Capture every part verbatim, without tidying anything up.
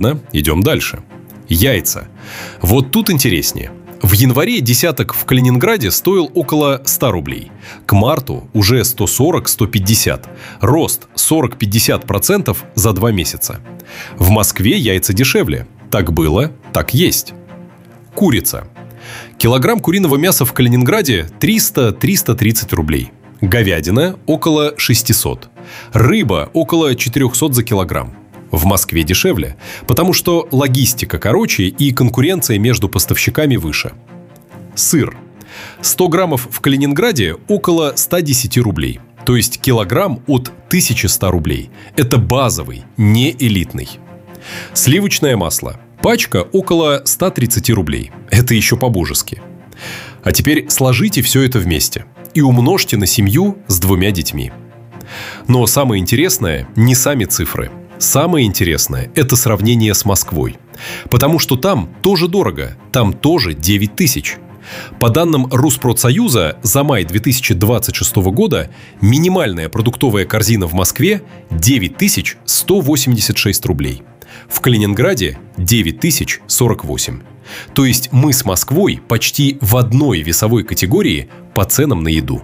Ладно, идем дальше. Яйца. Вот тут интереснее. В январе десяток в Калининграде стоил около ста рублей. К марту уже сто сорок - сто пятьдесят. Рост сорок-пятьдесят процентов за два месяца. В Москве яйца дешевле. Так было, так есть. Курица. Килограмм куриного мяса в Калининграде триста - триста тридцать рублей. Говядина около шестисот. Рыба около четырехсот за килограмм. В Москве дешевле, потому что логистика короче и конкуренция между поставщиками выше. Сыр. сто граммов в Калининграде около ста десяти рублей. То есть килограмм от тысячи ста рублей. Это базовый, не элитный. Сливочное масло. Пачка около ста тридцати рублей. Это еще по-божески. А теперь сложите все это вместе и умножьте на семью с двумя детьми. Но самое интересное не сами цифры. Самое интересное – это сравнение с Москвой. Потому что там тоже дорого, там тоже девять тысяч. По данным Росспродсоюза, за май две тысячи двадцать шестого года минимальная продуктовая корзина в Москве девять тысяч сто восемьдесят шесть рублей. В Калининграде девять тысяч сорок восемь. То есть мы с Москвой почти в одной весовой категории по ценам на еду.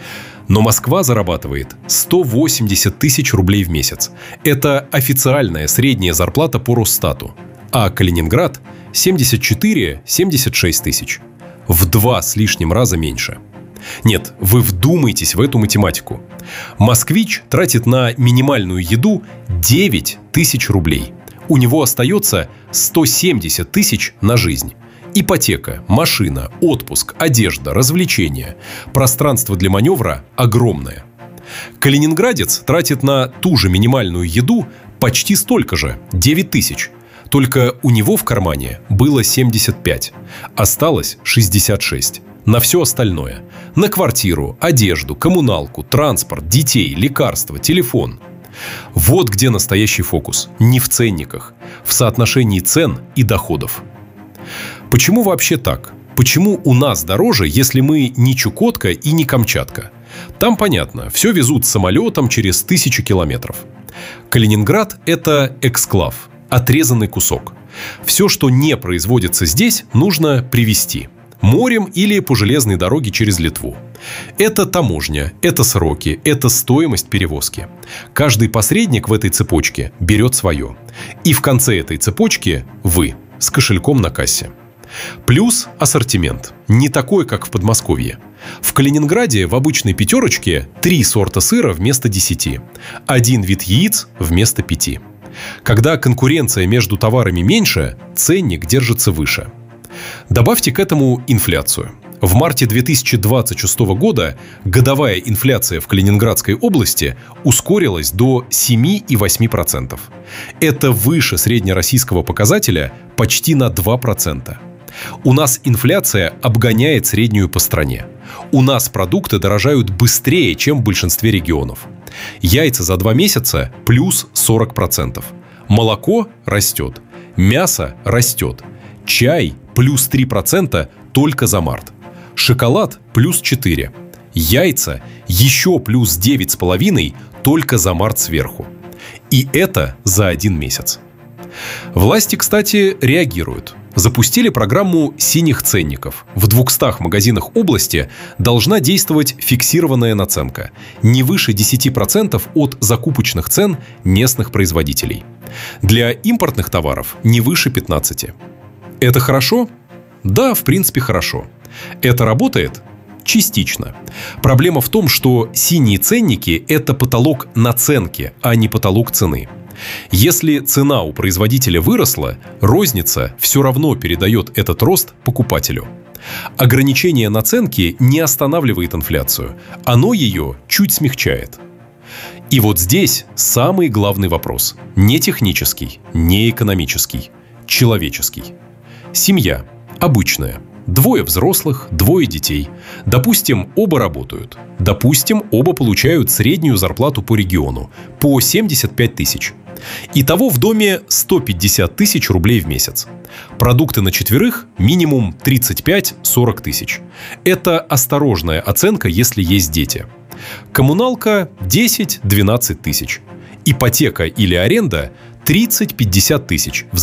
Но Москва зарабатывает сто восемьдесят тысяч рублей в месяц. Это официальная средняя зарплата по Росстату. А Калининград – семьдесят четыре - семьдесят шесть тысяч. В два с лишним раза меньше. Нет, вы вдумайтесь в эту математику. Москвич тратит на минимальную еду девять тысяч рублей. У него остается сто семьдесят тысяч на жизнь. Ипотека, машина, отпуск, одежда, развлечения. Пространство для маневра огромное. Калининградец тратит на ту же минимальную еду почти столько же – девять тысяч. Только у него в кармане было семьдесят пять. Осталось шестьдесят шесть. На все остальное. На квартиру, одежду, коммуналку, транспорт, детей, лекарства, телефон. Вот где настоящий фокус. Не в ценниках. В соотношении цен и доходов. Почему вообще так? Почему у нас дороже, если мы не Чукотка и не Камчатка? Там понятно, все везут самолетом через тысячу километров. Калининград – это эксклав, отрезанный кусок. Все, что не производится здесь, нужно привезти. Морем или по железной дороге через Литву. Это таможня, это сроки, это стоимость перевозки. Каждый посредник в этой цепочке берет свое. И в конце этой цепочки вы с кошельком на кассе. Плюс ассортимент. Не такой, как в Подмосковье. В Калининграде в обычной пятерочке три сорта сыра вместо десяти. Один вид яиц вместо пяти. Когда конкуренция между товарами меньше, ценник держится выше. Добавьте к этому инфляцию. В марте две тысячи двадцать шестого года годовая инфляция в Калининградской области ускорилась до семь целых восемь десятых процента. Это выше среднероссийского показателя почти на два процента. У нас инфляция обгоняет среднюю по стране. У нас продукты дорожают быстрее, чем в большинстве регионов. Яйца за два месяца плюс сорок процентов. Молоко растет. Мясо растет. Чай плюс три процента только за март. Шоколад плюс четыре процента. Яйца еще плюс девять с половиной только за март сверху. И это за один месяц. Власти, кстати, реагируют. Запустили программу синих ценников. В двухстах магазинах области должна действовать фиксированная наценка. Не выше десяти процентов от закупочных цен местных производителей. Для импортных товаров не выше пятнадцати процентов. Это хорошо? Да, в принципе, хорошо. Это работает? Частично. Проблема в том, что синие ценники – это потолок наценки, а не потолок цены. Если цена у производителя выросла, розница все равно передает этот рост покупателю. Ограничение наценки не останавливает инфляцию, оно ее чуть смягчает. И вот здесь самый главный вопрос. Не технический, не экономический, человеческий. Семья. Обычная. Двое взрослых, двое детей. Допустим, оба работают. Допустим, оба получают среднюю зарплату по региону. По семьдесят пять тысяч. Итого в доме сто пятьдесят тысяч рублей в месяц. Продукты на четверых минимум тридцать пять - сорок тысяч. Это осторожная оценка, если есть дети. Коммуналка десять - двенадцать тысяч. Ипотека или аренда тридцать - пятьдесят тысяч. В